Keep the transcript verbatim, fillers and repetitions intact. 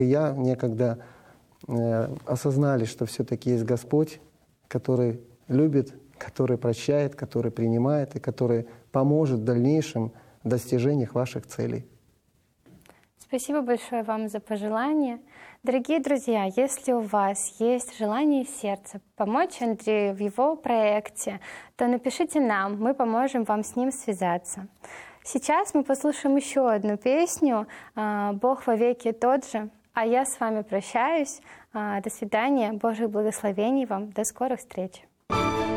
Я некогда э, осознали, что все-таки есть Господь, который любит, который прощает, который принимает и который поможет в дальнейшем достижениях ваших целей. Спасибо большое вам за пожелания. Дорогие друзья, если у вас есть желание сердца помочь Андрею в его проекте, то напишите нам, мы поможем вам с ним связаться. Сейчас мы послушаем еще одну песню «Бог вовеки тот же», а я с вами прощаюсь. До свидания, Божьих благословений вам, до скорых встреч.